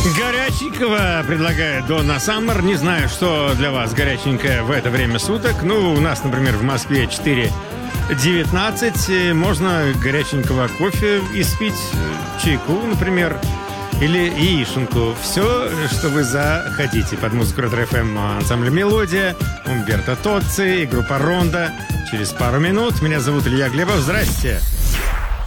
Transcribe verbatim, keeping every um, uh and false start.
Горяченького предлагает Донна Саммер. Не знаю, что для вас горяченькое в это время суток. Ну, у нас, например, в Москве четыре девятнадцать. Можно горяченького кофе испить, чайку, например, или яишенку. Все, что вы захотите. Под музыку Ретро-эф эм ансамбль «Мелодия», Умберто Тоцци и группа «Рондо». Через пару минут. Меня зовут Илья Глебов. Здрасте.